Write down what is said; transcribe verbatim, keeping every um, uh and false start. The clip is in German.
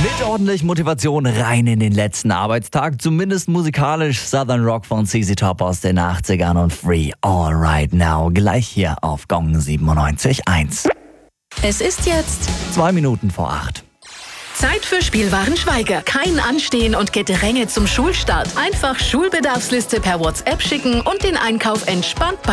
Mit ordentlich Motivation rein in den letzten Arbeitstag, zumindest musikalisch. Southern Rock von C C Top aus den achtzigern und Free All Right Now. Gleich hier auf Gong siebenundneunzig Komma eins. Es ist jetzt Zwei Minuten vor acht. Zeit für Spielwarenschweiger. Kein Anstehen und Gedränge zum Schulstart. Einfach Schulbedarfsliste per WhatsApp schicken und den Einkauf entspannt